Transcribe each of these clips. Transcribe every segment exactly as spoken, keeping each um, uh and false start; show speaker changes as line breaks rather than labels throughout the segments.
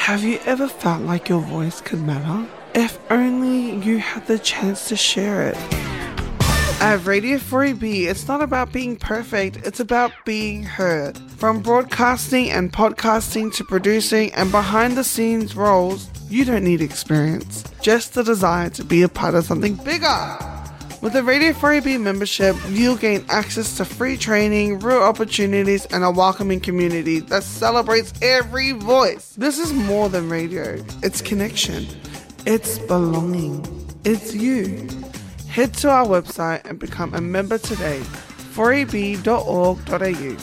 Have you ever felt like your voice could matter? If only you had the chance to share it. At Radio four E B, it's not about being perfect, it's about being heard. From broadcasting and podcasting to producing and behind the scenes roles, you don't need experience, just the desire to be a part of something bigger. With a Radio four E B membership, you'll gain access to free training, real opportunities, and a welcoming community that celebrates every voice. This is more than radio. It's connection. It's belonging. It's you. Head to our website and become a member today. four e b dot org dot a u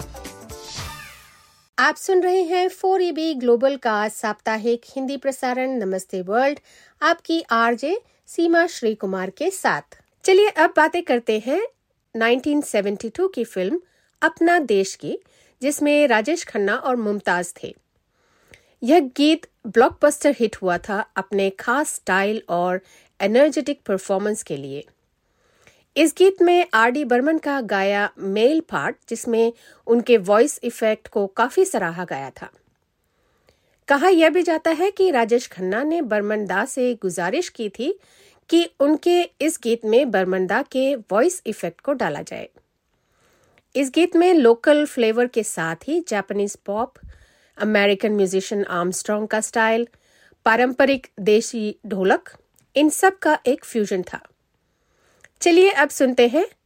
आप सुन रहे हैं four E B global का साप्ताहिक हिंदी प्रसारण नमस्ते world आपकी RJ सीमा श्री कुमार के साथ। चलिए अब बातें करते हैं उन्नीस सौ बहत्तर की फिल्म अपना देश की, जिसमें राजेश खन्ना और मुमताज थे। यह गीत ब्लॉकबस्टर हिट हुआ था अपने खास स्टाइल और एनर्जेटिक परफॉर्मेंस के लिए। इस गीत में आर डी बर्मन का गाया मेल पार्ट, जिसमें उनके वॉइस इफेक्ट को काफी सराहा गया था। कहा यह भी जाता है कि राजेश खन्ना ने बर्मन दा से गुजारिश की थी कि उनके इस गीत में बर्मन दा के वॉइस इफेक्ट को डाला जाए। इस गीत में लोकल फ्लेवर के साथ ही Japanese pop, American musician Armstrong का स्टाइल, पारंपरिक देशी ढोलक, इन सब का एक फ्यूजन था। चलिए अब सुनते हैं